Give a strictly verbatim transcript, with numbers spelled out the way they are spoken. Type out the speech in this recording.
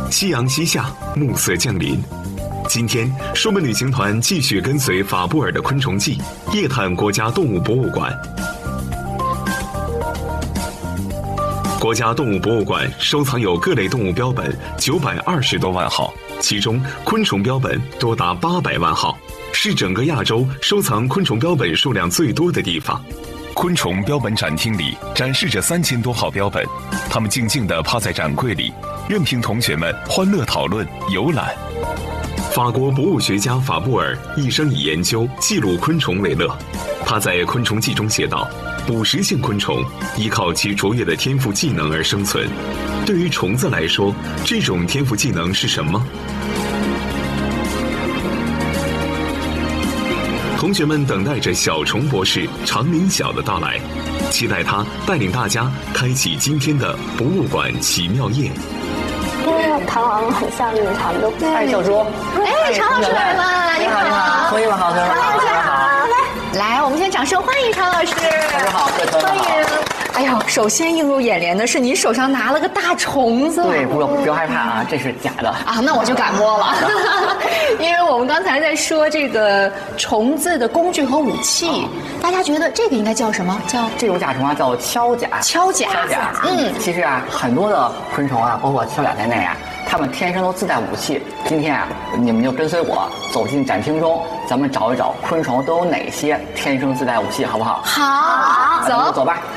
夕阳西下，暮色降临。今天，说门旅行团继续跟随法布尔的昆虫记，夜探国家动物博物馆。国家动物博物馆收藏有各类动物标本九百二十多万号，其中昆虫标本多达八百万号，是整个亚洲收藏昆虫标本数量最多的地方。昆虫标本展厅里展示着三千多号标本，它们静静地趴在展柜里，任凭同学们欢乐讨论、游览。法国博物学家法布尔一生以研究记录昆虫为乐，他在《昆虫记》中写道：捕食性昆虫依靠其卓越的天赋技能而生存。对于虫子来说，这种天赋技能是什么？同学们等待着小虫博士常林晓的到来，期待他带领大家开启今天的博物馆奇妙夜。 因为螳螂很像日常的。 哎，小猪， 哎，常老师来了， 你好，你好，同学们好，同学们好，大家好， 来，来，我们先掌声欢迎常老师。 大家好，各位同学们好。 欢迎。哎呦，首先映入眼帘的是你手上拿了个大虫子。 对，不要不要害怕啊，这是假的啊，那我就敢摸了。因为我们刚才在说这个虫子的工具和武器，大家觉得这个应该叫什么？叫这种甲虫啊，叫锹甲。 锹甲。 锹甲。嗯，其实啊，很多的昆虫啊，包括锹甲在内啊，它们天生都自带武器。今天啊，你们就跟随我走进展厅中，咱们找一找昆虫都有哪些天生自带武器，好不好？ 好， 走，走吧。